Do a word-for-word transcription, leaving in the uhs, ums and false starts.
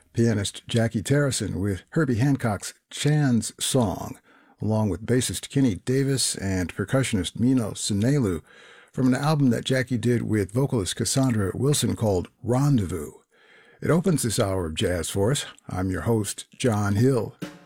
pianist Jackie Terrison with Herbie Hancock's Chan's Song, along with bassist Kenny Davis and percussionist Mino Sinelu, from an album that Jackie did with vocalist Cassandra Wilson called Rendezvous. It opens this hour of jazz for us. I'm your host, John Hill.